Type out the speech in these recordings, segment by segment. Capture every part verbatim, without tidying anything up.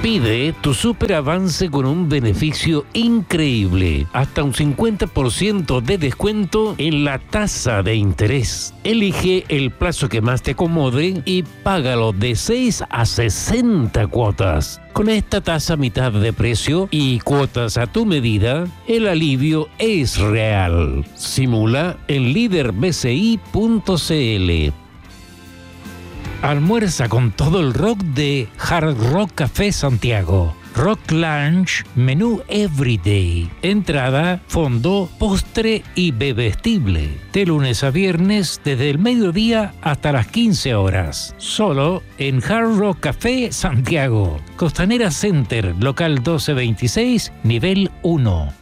Pide tu super avance con un beneficio increíble, hasta un cincuenta por ciento de descuento en la tasa de interés. Elige el plazo que más te acomode y págalo de seis a sesenta cuotas. Con esta tasa a mitad de precio y cuotas a tu medida, el alivio es real. Simula en líder b c i punto c l. Almuerza con todo el rock de Hard Rock Café Santiago. Rock Lunch, menú Everyday. Entrada, fondo, postre y bebestible. De lunes a viernes, desde el mediodía hasta las quince horas. Solo en Hard Rock Café Santiago. Costanera Center, local doce veintiséis, nivel uno.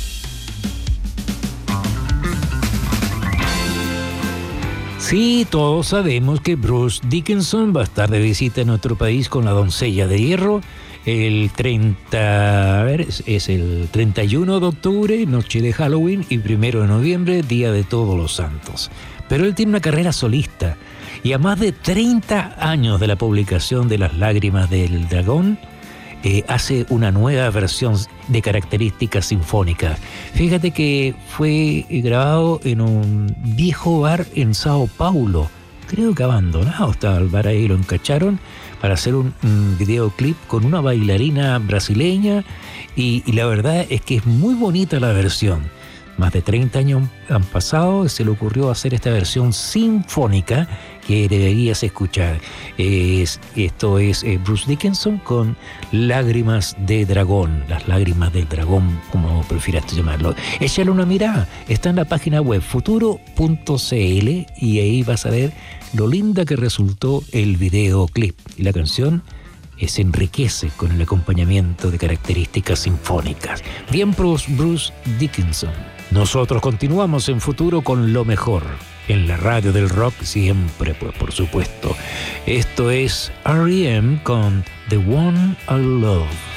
Sí, todos sabemos que Bruce Dickinson va a estar de visita en nuestro país con La Doncella de Hierro el treinta, a ver, es, es el treinta y uno de octubre, noche de Halloween, y primero de noviembre, Día de Todos los Santos. Pero él tiene una carrera solista y a más de treinta años de la publicación de Las Lágrimas del Dragón, Eh, hace una nueva versión de características sinfónicas. Fíjate que fue grabado en un viejo bar en Sao Paulo, creo que abandonado estaba el bar ahí, lo encacharon para hacer un, un videoclip con una bailarina brasileña y, y la verdad es que es muy bonita la versión. Más de treinta años han pasado y se le ocurrió hacer esta versión sinfónica que deberías escuchar. Es, esto es eh, Bruce Dickinson con Lágrimas de Dragón, Las Lágrimas del Dragón, como prefieras llamarlo. Échale una mirada, está en la página web futuro punto c l y ahí vas a ver lo linda que resultó el videoclip. Y la canción eh, se enriquece con el acompañamiento de características sinfónicas. Bien, Bruce, Bruce Dickinson. Nosotros continuamos en Futuro con lo mejor, en la radio del rock siempre, pues por supuesto. Esto es R E M con The One I Love.